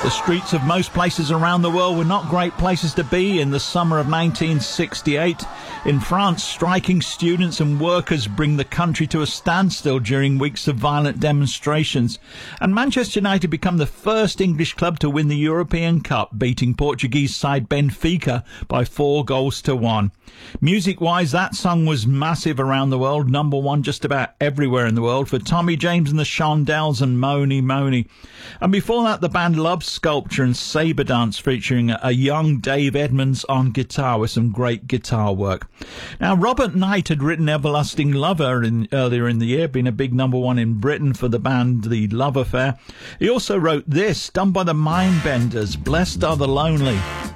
The streets of most places around the world were not great places to be in the summer of 1968. In France, striking students and workers bring the country to a standstill during weeks of violent demonstrations. And Manchester United become the first English club to win the European Cup, beating Portuguese side Benfica by 4-1. Music-wise, that song was massive around the world, number one just about everywhere in the world for Tommy James and the Shondells and Mony Mony. And before that, the band Love Sculpture and Sabre Dance featuring a young Dave Edmunds on guitar with some great guitar work. Now, Robert Knight had written Everlasting Lover earlier in the year, being a big number one in Britain for the band The Love Affair. He also wrote this, done by the Mindbenders, Blessed Are the Lonely.